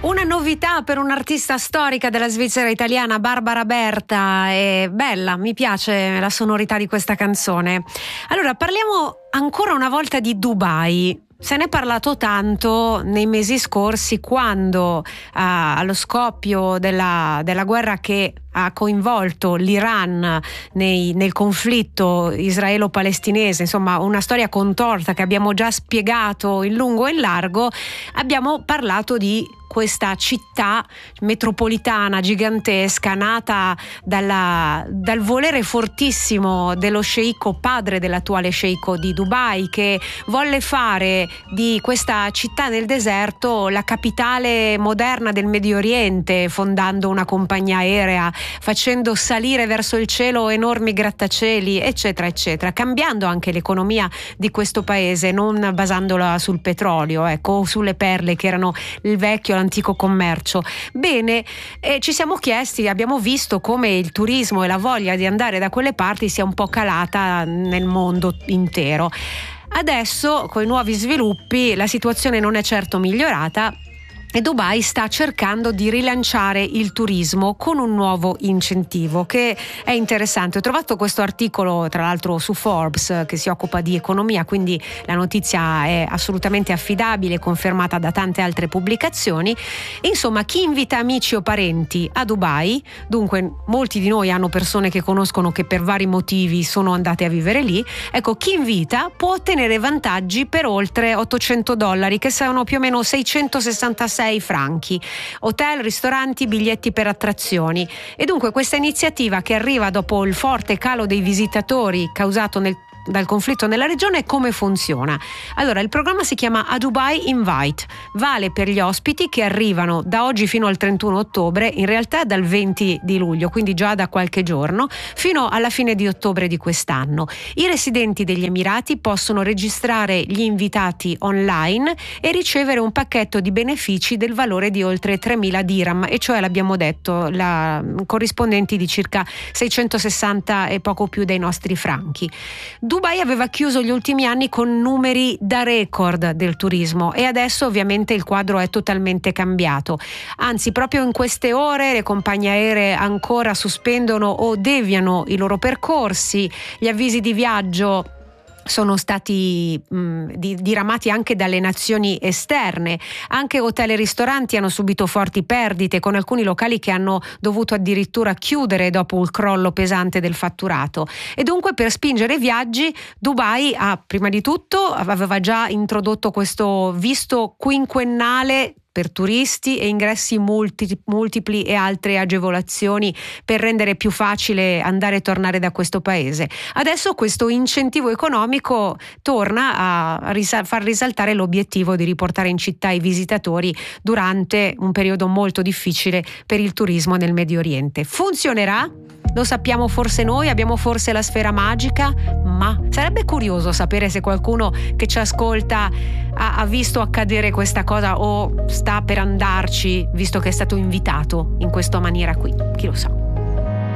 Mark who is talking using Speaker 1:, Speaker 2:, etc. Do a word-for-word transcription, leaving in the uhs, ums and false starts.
Speaker 1: Una novità per un'artista storica della Svizzera italiana, Barbara Berta, è bella, mi piace la sonorità di questa canzone. Allora, parliamo ancora una volta di Dubai. Se ne è parlato tanto nei mesi scorsi, quando uh, allo scoppio della, della guerra che ha coinvolto l'Iran nei, nel conflitto israelo-palestinese, insomma una storia contorta che abbiamo già spiegato in lungo e in largo, abbiamo parlato di questa città metropolitana gigantesca nata dalla, dal volere fortissimo dello sceicco, padre dell'attuale sceicco di Dubai, che volle fare di questa città nel deserto la capitale moderna del Medio Oriente, fondando una compagnia aerea, facendo salire verso il cielo enormi grattacieli, eccetera eccetera, cambiando anche l'economia di questo paese, non basandola sul petrolio, ecco, o sulle perle che erano il vecchio, l'antico commercio. Bene, eh, ci siamo chiesti, abbiamo visto come il turismo e la voglia di andare da quelle parti sia un po' calata nel mondo intero. Adesso, con i nuovi sviluppi, la situazione non è certo migliorata e Dubai sta cercando di rilanciare il turismo con un nuovo incentivo che è interessante. Ho trovato questo articolo tra l'altro su Forbes, che si occupa di economia, quindi la notizia è assolutamente affidabile, confermata da tante altre pubblicazioni. Insomma, chi invita amici o parenti a Dubai, dunque molti di noi hanno persone che conoscono che per vari motivi sono andate a vivere lì, ecco, chi invita può ottenere vantaggi per oltre ottocento dollari, che sono più o meno seicentosessantasei franchi, hotel, ristoranti, biglietti per attrazioni. E dunque questa iniziativa, che arriva dopo il forte calo dei visitatori causato nel dal conflitto nella regione, come funziona? Allora, il programma si chiama A Dubai Invite, vale per gli ospiti che arrivano da oggi fino al trentuno ottobre, in realtà dal venti di luglio, quindi già da qualche giorno, fino alla fine di ottobre di quest'anno. I residenti degli Emirati possono registrare gli invitati online e ricevere un pacchetto di benefici del valore di oltre tremila dirham, e cioè, l'abbiamo detto, la, corrispondenti di circa seicentosessanta e poco più dei nostri franchi. Dubai aveva chiuso gli ultimi anni con numeri da record del turismo e adesso ovviamente il quadro è totalmente cambiato. Anzi, proprio in queste ore le compagnie aeree ancora sospendono o deviano i loro percorsi, gli avvisi di viaggio sono stati mh, diramati anche dalle nazioni esterne. Anche hotel e ristoranti hanno subito forti perdite, con alcuni locali che hanno dovuto addirittura chiudere dopo il crollo pesante del fatturato. E dunque, per spingere i viaggi, Dubai ha, prima di tutto, aveva già introdotto questo visto quinquennale per turisti e ingressi multi, multipli e altre agevolazioni per rendere più facile andare e tornare da questo paese. Adesso questo incentivo economico torna a risal- far risaltare l'obiettivo di riportare in città i visitatori durante un periodo molto difficile per il turismo nel Medio Oriente. Funzionerà? Lo sappiamo forse noi, abbiamo forse la sfera magica, ma sarebbe curioso sapere se qualcuno che ci ascolta ha, ha visto accadere questa cosa o sta per andarci, visto che è stato invitato in questa maniera qui. Chi lo sa?